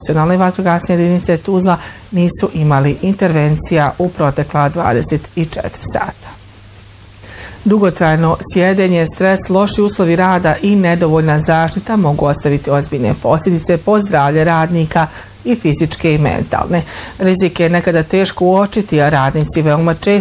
Nacionalne vatrogasne jedinice Tuzla nisu imali intervencija u protekla 24 sata. Dugotrajno sjedenje, stres, loši uslovi rada i nedovoljna zaštita mogu ostaviti ozbiljne posljedice po zdravlje radnika i fizičke i mentalne. Rizik je nekada teško uočiti, a radnici veoma često